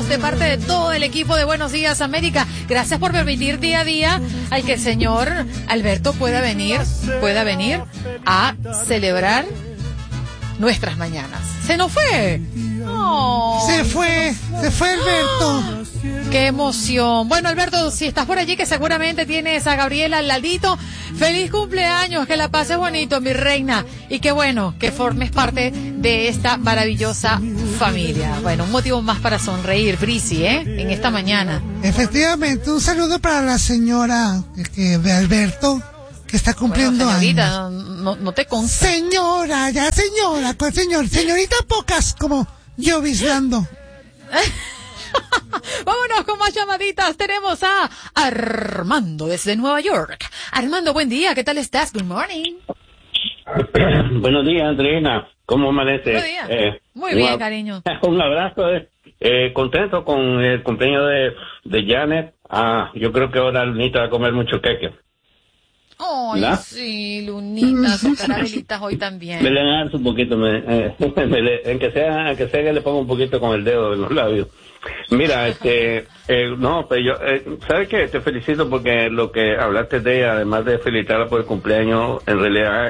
saludamos de parte de todo el equipo de Buenos Días América. Gracias por permitir día a día al que el señor Alberto pueda venir a celebrar nuestras mañanas. ¿Se nos fue? Oh, se fue Alberto. ¡Qué emoción! Bueno, Alberto, si estás por allí, que seguramente tienes a Gabriela al ladito, feliz cumpleaños, que la pases bonito, mi reina, y qué bueno que formes parte de esta maravillosa familia. Bueno, un motivo más para sonreír, Brisi, en esta mañana. Efectivamente, un saludo para la señora de Alberto, que está cumpliendo señorita, años. No te consta. Señorita pocas, como yo vislando. Vámonos con más llamaditas. Tenemos a Armando desde Nueva York. Armando, buen día. ¿Qué tal estás? Good morning. Buenos días, Andreina. ¿Cómo amanece? Buenos días. Muy bien, cariño. Un abrazo. Contento con el cumpleaños de Janet. Yo creo que ahora Lunita va a comer mucho queque. Ay, ¿no? Sí, Lunita, tocará velitas hoy también. Me le dan un poquito, aunque sea que le ponga un poquito con el dedo en los labios. Mira, no, pero yo, ¿sabes qué? Te felicito porque lo que hablaste de ella, además de felicitarla por el cumpleaños, en realidad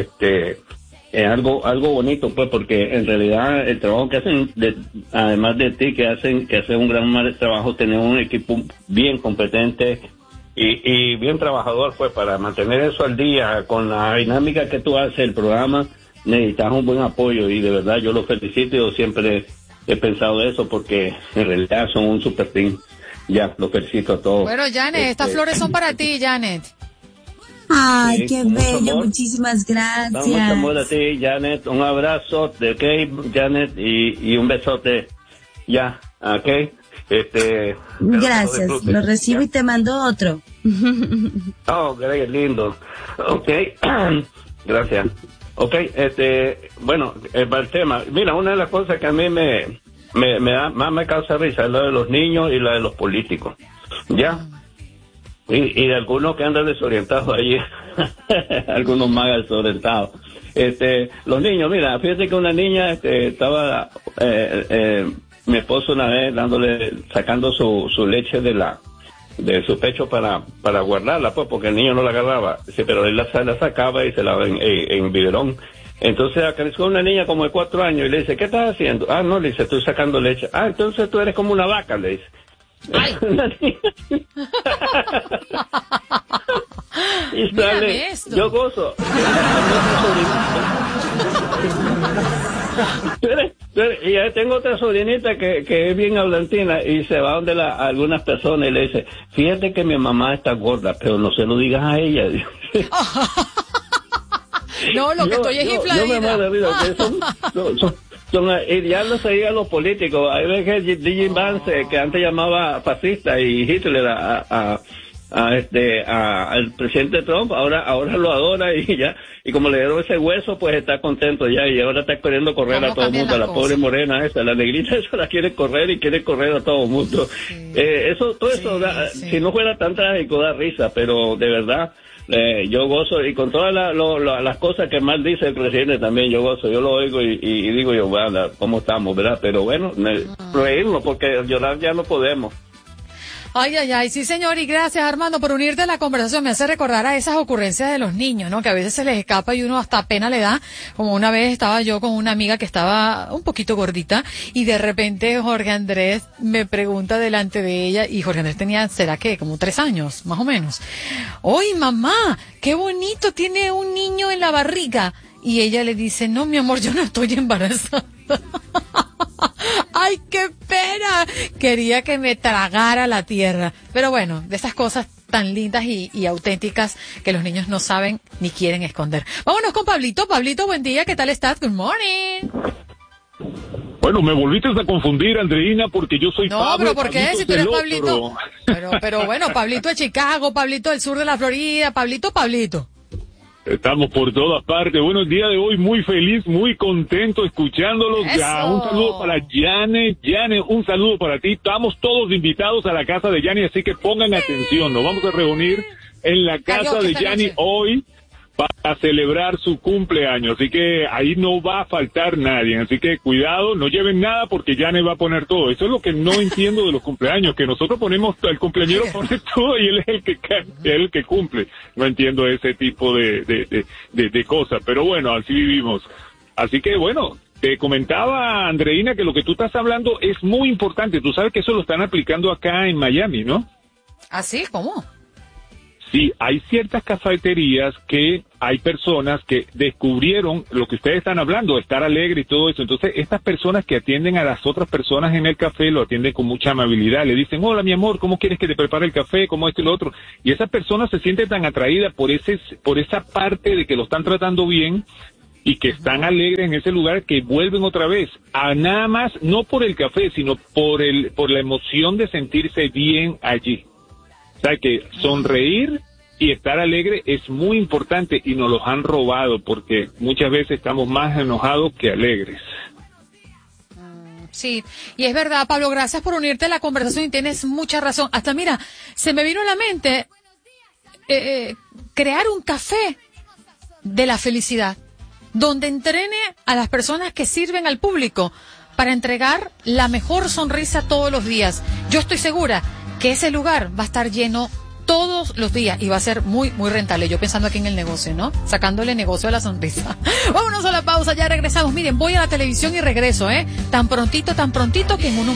es algo bonito, pues, porque en realidad el trabajo que hacen, además de ti, que hacen un gran trabajo, tener un equipo bien competente y bien trabajador, pues, para mantener eso al día, con la dinámica que tú haces, el programa, necesitas un buen apoyo y de verdad yo lo felicito. Yo siempre he pensado eso porque en realidad son un super team. Ya, lo felicito a todos. Bueno, Janet, estas flores son para ti, Janet. Ay, sí, qué bello, muchísimas gracias. Mucho amor a ti, Janet. Un abrazo, ok, Janet, y un besote. Ya, ok. Gracias, lo recibo y te mando otro. Oh, qué lindo. Ok, gracias. Ok, bueno, para el tema. Mira, una de las cosas que a mí me causa risa es lo de los niños y la de los políticos. ¿Ya? Y de algunos que andan desorientados allí. Algunos más desorientados. Los niños, mira, fíjate que una niña, estaba, mi esposo una vez sacando su leche de su pecho para guardarla, pues, porque el niño no la agarraba. Sí, pero él la sacaba y se la en biberón. Entonces acarició a una niña como de 4 años y le dice, ¿qué estás haciendo? Ah, no, le dice, estoy sacando leche. Ah, entonces tú eres como una vaca, le dice. ¡Ay! Y sale, yo gozo. Y ya tengo otra sobrinita que es bien hablantina y se va donde algunas personas y le dice, fíjate que mi mamá está gorda, pero no se lo digas a ella. No, lo que estoy es infladita. Yo me muero de vida, y ya lo seguían los políticos. Hay veces que DJ Vance, que antes llamaba fascista, y Hitler al presidente Trump, ahora lo adora y ya, y como le dieron ese hueso, pues está contento ya, y ahora está queriendo correr a todo el mundo, a la pobre morena esa, la negrita esa la quiere correr y quiere correr a todo el mundo. Sí. Todo eso, si no fuera tan trágico, da risa, pero de verdad, yo gozo, y con todas las cosas que mal dice el presidente también yo gozo, yo lo oigo y digo yo, bueno, ¿cómo estamos, verdad? Pero bueno, reírnos, porque llorar ya no podemos. Ay, sí, señor, y gracias, Armando, por unirte a la conversación. Me hace recordar a esas ocurrencias de los niños, ¿no? Que a veces se les escapa y uno hasta pena le da. Como una vez estaba yo con una amiga que estaba un poquito gordita y de repente Jorge Andrés me pregunta delante de ella, y Jorge Andrés tenía, ¿será qué? Como 3 años, más o menos. ¡Oye, mamá! ¡Qué bonito! Tiene un niño en la barriga. Y ella le dice, no, mi amor, yo no estoy embarazada. ¡Ay, qué pena! Quería que me tragara la tierra. Pero bueno, de esas cosas tan lindas y auténticas que los niños no saben ni quieren esconder. Vámonos con Pablito. Pablito, buen día. ¿Qué tal estás? Good morning. Bueno, me volviste a confundir, Andreina, porque yo soy Pablo. No, pero ¿por qué? Si tú eres Pablito. Pero... Pero bueno, Pablito de Chicago, Pablito del sur de la Florida, Pablito. Estamos por todas partes. Bueno, el día de hoy muy feliz, muy contento escuchándolos. Ya, un saludo para Janet. Janet, un saludo para ti. Estamos todos invitados a la casa de Janet, así que pongan atención. Nos vamos a reunir en la casa de Janet hoy para celebrar su cumpleaños, así que ahí no va a faltar nadie, así que cuidado, no lleven nada porque Janet va a poner todo. Eso es lo que no entiendo de los cumpleaños, que nosotros ponemos, el cumpleañero pone todo y él es el que cumple. No entiendo ese tipo de cosas, pero bueno, así vivimos. Así que bueno, te comentaba, Andreina, que lo que tú estás hablando es muy importante. Tú sabes que eso lo están aplicando acá en Miami, ¿no? ¿Ah, sí? ¿Cómo? Sí, hay ciertas cafeterías que hay personas que descubrieron lo que ustedes están hablando, estar alegre y todo eso. Entonces, estas personas que atienden a las otras personas en el café lo atienden con mucha amabilidad. Le dicen, hola, mi amor, ¿cómo quieres que te prepare el café? ¿Cómo esto y lo otro? Y esas personas se sienten tan atraídas por esa parte de que lo están tratando bien y que están alegres en ese lugar, que vuelven otra vez a nada más, no por el café, sino por la emoción de sentirse bien allí. O sea, que sonreír y estar alegre es muy importante y nos los han robado porque muchas veces estamos más enojados que alegres. Sí, y es verdad, Pablo, gracias por unirte a la conversación y tienes mucha razón. Hasta mira, se me vino a la mente crear un café de la felicidad, donde entrene a las personas que sirven al público para entregar la mejor sonrisa todos los días. Yo estoy segura que ese lugar va a estar lleno todos los días y va a ser muy, muy rentable. Yo pensando aquí en el negocio, ¿no? Sacándole negocio a la sonrisa. Vámonos a la pausa, ya regresamos. Miren, voy a la televisión y regreso, tan prontito que en unos